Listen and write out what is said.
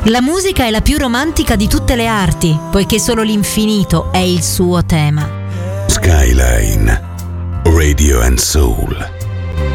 La musica è la più romantica di tutte le arti, poiché solo l'infinito è il suo tema. Skyline Radio and Soul.